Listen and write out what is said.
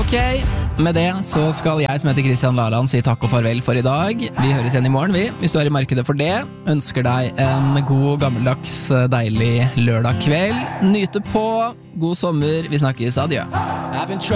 Ok, med det så skal jeg som heter Kristian Laland si takk og farvel for i dag. Vi høres igjen i morgen, vi. Hvis du er i markedet for det, ønsker deg en god, gammeldags, deilig lørdag kveld. Nyte på. God sommer. Vi snakkes. Adjø.